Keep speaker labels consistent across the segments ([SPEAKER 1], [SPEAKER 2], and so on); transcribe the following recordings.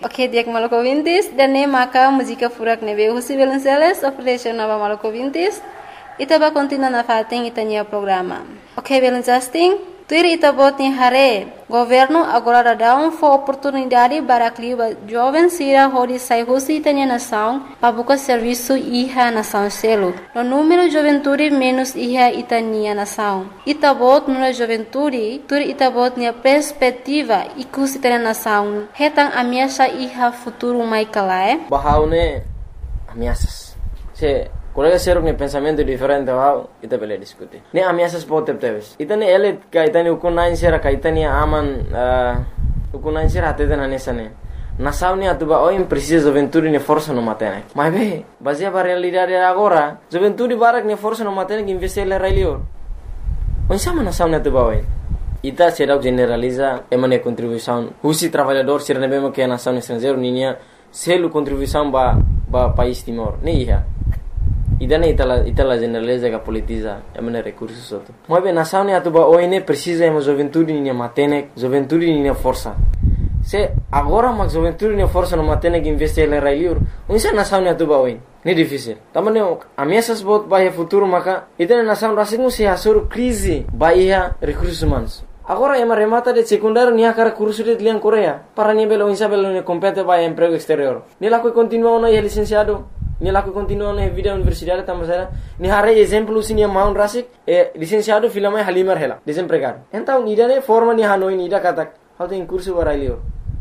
[SPEAKER 1] Ok, dia Maluku Vintis dan ne maka música furak nebe Husi Belenceles Operation Nova Maluku Vintis. Ita ba continua na fating itanya programa. Ok, Belencasting. Tuir ita bot ni hare. Governo agora dá oportunidade para que jovem sira hori sai Husi itanya nação para buscar serviço iha nação selo. No número juventude menos iha itania nação. Ita bot no juventude, tuir ita bot ni perspectiva ikus itanya nação. Hetang ameaça iha futuro mai kalae.
[SPEAKER 2] Bahaune ameaças. Se colega seruk ni pensamento diferente wow, ita bele diskuti. Ne ameaças pode teves. Ita ne elet ka ita ne ukunain sera ka ita ne aman ukunain sera atete na nesane. Nação ne atuba oi precisa juventude ne força no matene. Mas be, baseia para realidade agora, juventude barak ne força no matene que investir le railio. Onde sama nação ne atuba oi. Ita será generaliza emane contribuição. Husi trabalhador ser ne bemo que nação estrangeiro ninia selo contribuição ba país Timor. Ne iha. Idane itala generaliza que politiza emane recursos outro. Mas bem nação ne atuba oi ne precisa emo juventude ne matene, juventude ne força. Se agora mas juventude ne força no matene que investir le railio. Onde nação ne atuba oi. Ne difícil. Tamane ameaças bot ba futuro maka itane nação rasingu se asur crise ba ia recursos humanos. Agora ema remata de secundário nia cara curso de lian Coreia para nível insa belo ne compete ba emprego exterior. Ni la que continua na licenciado, ni la que continua na vida universidade tamasera, ni hare exemplo sinia Mount Rasik licenciado filama Halimar hela, desempregado. Então ida ne forma ni Hanoi ni ida katak, how tem curso para elior.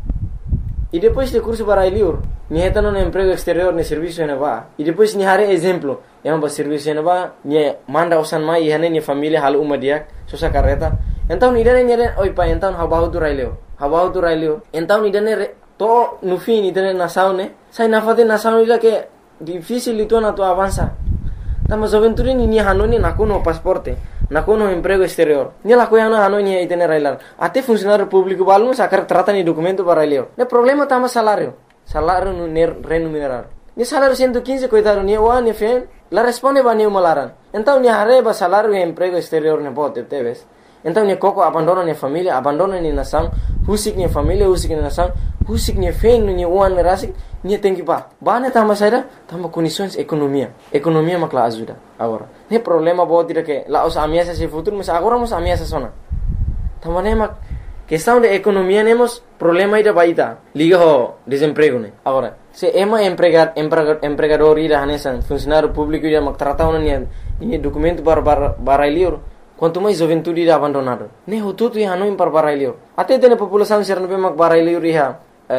[SPEAKER 2] E depois de curso para elior, ni etano no emprego exterior ne serviço ne ba. E depois ni hare exemplo, ema ba serviço ne ba, ni manda usan mai hane ni família hal uma diak, sosa carreta. Então nidane oi pa então habahu tu raileo então nidane to no fim nidane nação né sai na fate nação ila que difícil itu na tu avança tama juventude ni hanoni nakuno pasporte nakuno emprego exterior ni la coisa na hanoni itene railar até funcionário público balmo sacar trata ni documento para raileo ne problema tama salário no remunerado ni salário 115 coitado ni wa ni fe la responde ba ni malaran então ni hareba salário e emprego exterior ne pode teves. Então ni koko abandona ni família, abandona ni nação, husik ni família, husik ni nação, husik ni fein ni uan rasik, ni tem que ba. Ba ne tama saida, tama condições economia makla ajuda agora. Ne problema bo tira que lá os ameaças se futuro, mas agora nos ameaças sona. Tama ne mak questão de economia nemos problema ida baita, liga ho desemprego ne. Agora, se ema empregador ida hanesan, funcionário público ida mak tratau ni documento para liur. Quanto mais juventude irá abandonado. Ne hututu ia hanoi para barailio. Até tem população ser no pemak barailio iha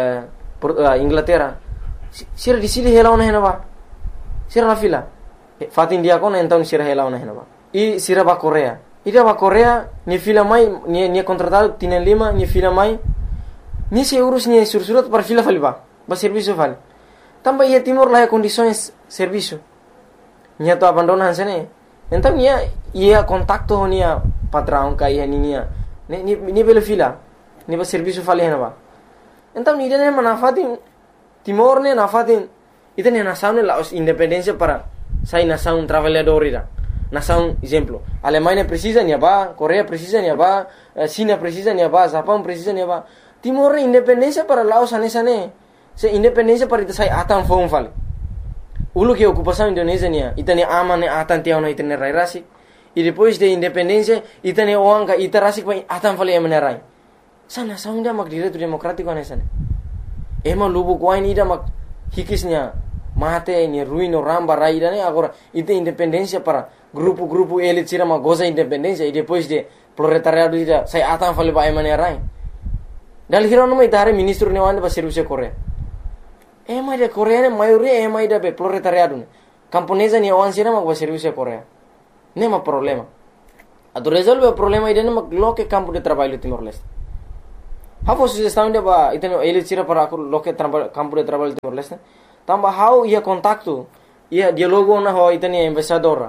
[SPEAKER 2] Inglaterra. Sira di sini hela ona henaba. Sira na fila. Fatin dia kon então sira hela ona henaba. I sira ba Korea. Ida ba Korea ni fila mai ni contratado tienen lima ni fila mai. Ni se urus ni sursurat para fila faliba. Ba serviço fal. Tamba ia Timor lá condições serviço. Nia to abandona hansene. Então ia contacto nia patrão ka ia nia ni bela fila ni ba serviço fale na ba então ni dene manafatin Timor ne nafatin itene nação ne la independência para sai nação trabalhador ira nação exemplo Alemanha precisa nia ba Coreia precisa nia ba China precisa nia ba Japão precisa nia ba Timor ne independência para Laos anesane se independência para sai atan fon fale ulu que ocupação Indonésia nia itane aman ne atan tiao na itane rairasi e depois de independência itane oanga itarasi pa atan fale menerai sana saunda mak direito democrático anesane ema lubu kwain ida mak hikisnya mate ni ruino ramba raida ne agora ite independência para grupo elit sira mak goza independência e depois de proletariado ida sai atan fale pa menerai dal hirono mai tare ministro ne wanda ba serviço Korea ema ida Korea ne maioria ema ida be proletariado ne camponesa ni wan sira mak ba serviço Korea nema problema ado resolve o problema ida nema loke campo de trabalho Timor-Leste hafo sugestão de ba iteno elit sira para loke campo de trabalho Timor-Leste tamba how ia contacto ia dialogo na ho iteni embaixador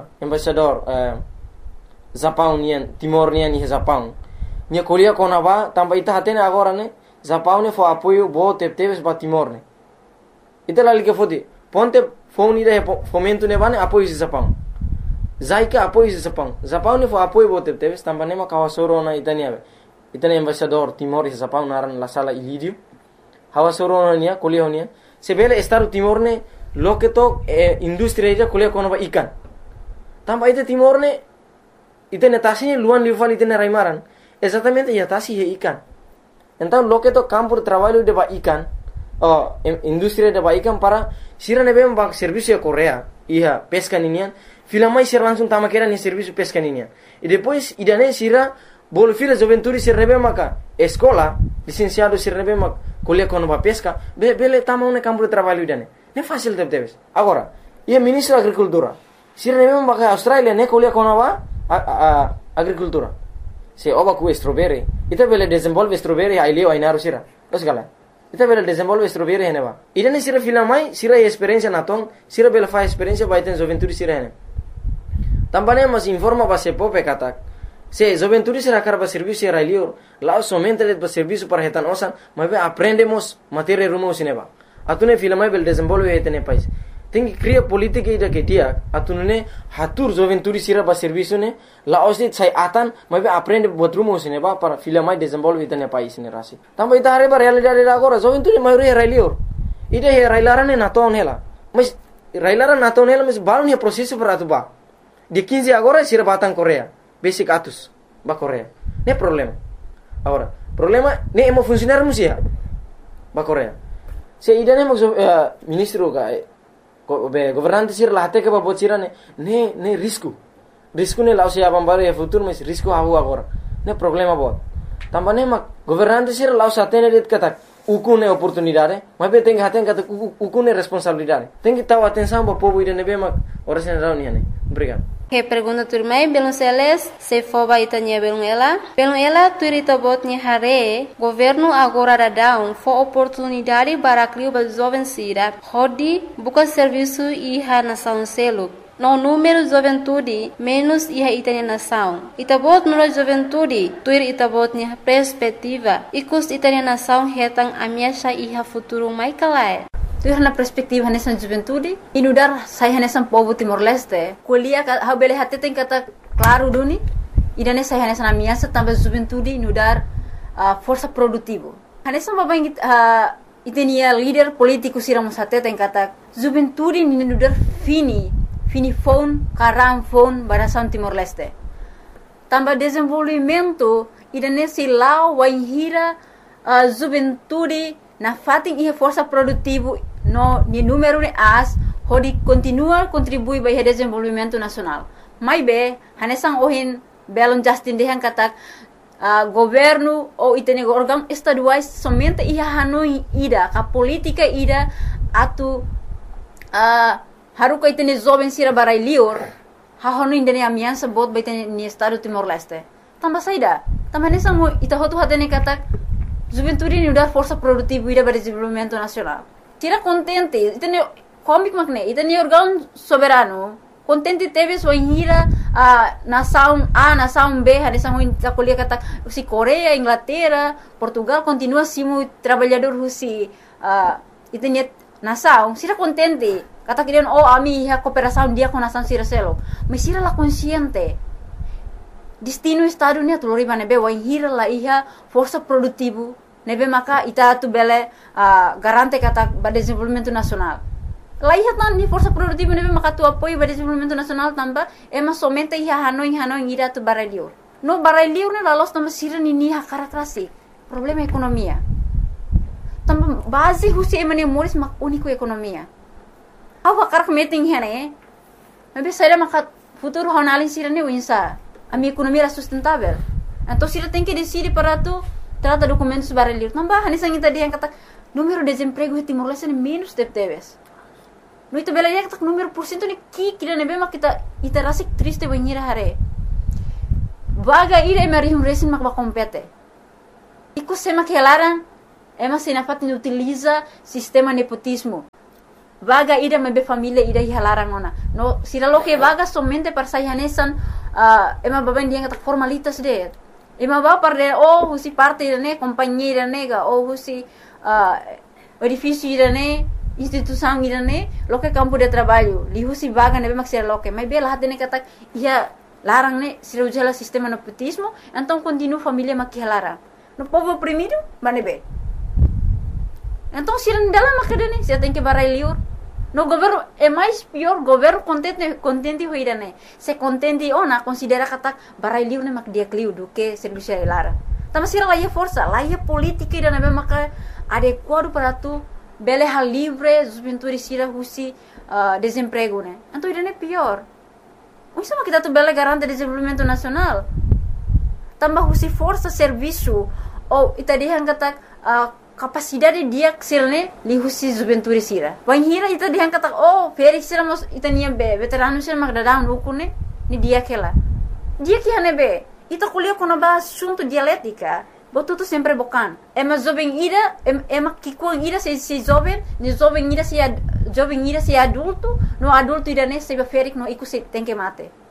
[SPEAKER 2] Japão nian Timor nian ni Japão nia kolia kona ba tamba ita hatene agora ne Japão ne fo apoio bo teves ba Timor ne ita lali que fodi ponte phone ida fomento ne bane apoio Japão Zaika apoio Japão ne fo apoio bo teves tamba ne ma kawasoro na itania itani embaixador Timor e Japão naran la sala ilidio hawa soro nia kuliah nia sebele Estado Timor ne loke to industri aja kuliah kono ba ikan tamba ite Timor ne ite netasi luan lival ite ne raimaran exatamente ya tasi he ikan então loke to campo de trabalho de ba ikan industri de ba ikan para sira ne bem ba serviço ya Korea iya pesca ninian filamai sira langsung tama kera ni serviço pesca ninian e depois idane sira bol fila juventude sira ne bem maka escola licenciado sira ne bem maka kuliah kono ba pesca bele tama un campo de trabalho idane ne fácil teves agora ia ministro agricultura sira ne bem maka Australia ne kuliah kono ba agricultura se oba ku strawberry ita bele desenvolve strawberry ai leo ai naru sira osgala ita bele desenvolve strawberry hene ba idane sira filamai sira experiência natong sira bele fa experiência ba iten juventude sira hene tambane mas informa ba se pope katak se juventude sira karba serviço ai leo lá somente de serviço para retan osan mas aprendemos matéria rumo sineba atune filamai bele desenvolve hetene país tem que criar política ida que dia atunune hatur juventude sira ba serviço ne la osit sai atan mas aprende botrumo sineba para filamai desenvolve hetene país ne rasi tamba ita hare ba realidade agora juventude maioria railior ida he railarane naton hela mas railara naton hela mas balon he processo para atuba de 15 agora sira batang Korea basic atus ba Korea ne problema agora problema ne emo funcionar musia ba Korea se ida ne ministro ka governante sir lahate ke babot sira ne risco ne lausi abam baru ya futuro mas risco hawo agora ne problema bot tambane mak governante sir laus atene det kata ukune oportunidade mas be tem haten kata ukune responsabilidade tem que tahu atenção ba povo ida ne be mak ora sen rauni ne obrigado.
[SPEAKER 1] Que pergunta turmai belum seles se foba itanya belum ela turita botnya hare governo agora dadão fo oportunidade para criar ba jovem sira hodi buka serviço iha nação selo no número juventude menos iha itanya nação itabot no juventude tuir itabotnya perspectiva ikus itanya nação hetang amiasha iha futuro mai kalai tuir na perspektiva nessa juventude inudar saya nessa povo Timor-Leste kuliah ha bele hati tem kata claro duni idane saya nessa amiasa tambah juventude inudar força produtivo nessa babang itenia líder político siramos hati tem kata juventude inudar fini phone karam phone barasan Timor-Leste tambah desenvolvimento idane silau wainhira juventude na fating ihe força produtivo no ni número de as hodi continua contribui para o desenvolvimento nacional mai be hanesang ohin belon Justin dehan katak governo ou itene órgão estaduais somente ia hanoi ida ka política ida atu haruka itene jovem sira barai lior ha hanoi indene amiança bot baitene ni estado Timor-Leste tamba saida tamba hanesang mo ita hotu hatene katak juventude ni udar força produtiva ida para desenvolvimento nacional tira contente itene comic makne itene órgão soberano contente teve sua inhira nação A nação B hanesang mo kuliah kata si Korea Inglaterra Portugal continua simu trabalhador husi itene nação sira contente kata kirian ami ha cooperação dia com nação sira selo mas sira la consciente destino estado ni atulori bane be wainhira la iha força produtivo nebe maka ita tu bele garante kata ba desenvolvimento nacional la iha tan ni força produtivo nebe maka tu apoio ba desenvolvimento nacional tamba ema somente iha hanoi ira tu baralior no baralior ne la los tamba sira ni ha karakrasi problema ekonomia tamba base husi emane moris mak único ekonomia awa karak meeting hene nebe saya maka futuro honalin sira ne winsa a minha economia era sustentável. Então, se ela tem que decidir para tu, trata documentos para ler. Não vai, nessa gente dia kata número de desemprego em Timor-Leste é menos de teves. No itu bela dia kata número por cento ni kira nebe mak kita iterasi triste banhira hare. Vaga ira emari resin mak compete. Iku sema que elaran ema senafatin utiliza sistema nepotismo. Vaga ida mebe família ida hilarang ona. No, sila lo que vaga somente para sayanesan ema baben dia kata formalitas de. Ema ba parde husi parte ne companheira nega husi edifício ida ne instituição ida ne lo que campo de trabalho. Li husi vaga nebe mak sila lo que. Mas bela hati ne kata ia larang ne sila ujala sistema nepotismo, então continua família mak hilarang. No povo oprimido, manebe.
[SPEAKER 3] Então se ele dalam makadane, se tem que barai liur. No governo é mais pior, governo contente hoirane. Se contente ona considera kata barai liur ne mak dia kliu do que serviço lara. Tama sira lá força, lá política ida na maka adequado para tu bele hal livre, juventude sira husi desemprego né. Então ida é pior. Isso kita tu bele garante desenvolvimento nacional. Tambah husi força serviço ou ita dihan kata capacidade dia ksilne li husi juventude sira. Wan hira ita dihan kata feri sira mos ita niya be veterano sira magdadam ukune ni dia kela. Dia que hane be ita kuliah kono ba assunto dialética. Botu tu sempre bokan. Ema jovem ira, ema kikuang ira se jovem, ni jovem ira se adulto, no adulto ira ne se ferik no iku se tem que mate.